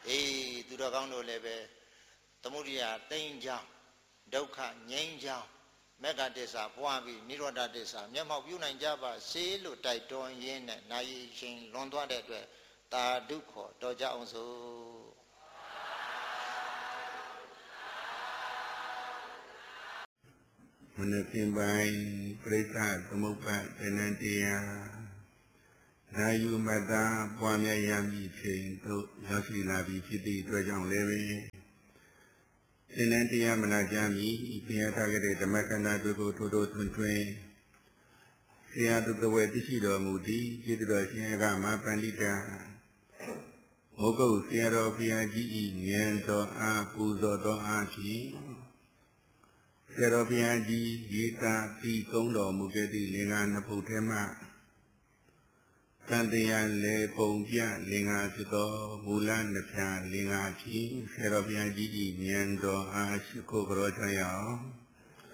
သူတော်ကောင်းတို့လည်းပဲသမုဒိယတိမ်ချောင်းဒုက္ခငြိမ်းချောင်းမေဃတစ္ဆာပွားပြီးနိရောဓတစ္ဆာမျက်မှောက်ပြုနိုင်ကြပါစေလို့တိုက်တွန်းရင်းနဲ့နိုင်ရှင်လွန်သွားတဲ့အတွက်တာဓုခေါ်တော်ကြအောင်စို့မနက်ခင်းပိုင်းပြိဿသမုပ္ပါဒ်ဉာဏ်တရားနာယူမတ္တပွားများရမည်ချိန်သို့ရောက်ရှိလာပြီးဖြစ်သည့်အတွက်ကြောင့်လည်းပဲဉာဏ်တရားမနာကြမီဘုရားထားခဲ့တဲ့ဓမ္မကန္တာတို့ကိုထိုးထွင်းဆရာသူတော်ဝဲသိရှိတော်မူသည်ကျေးဇူးတော်ရှင်ကမပန္တိတာမောဂုတ်ဆရာတော်ဘုရားကြီး၏ဉာဏ်တော်အားပူဇော်တော်အားဖြင့်ဆရာတော်ဘုရားကြီးရေးသားပြီးကုန်းတော်မူခဲ့သည့်လင်္ကာနှစ်ပုဒ်ထဲမှတန်တရားလေပုံပြလင်္ကာဖြစ်သောမူလနှစ်ဖြာလင်္ကာဖြင့်ဆရာတော်ဘုရားကြီး၏ဉာဏ်တော်အားရှိခိုးကြောင်း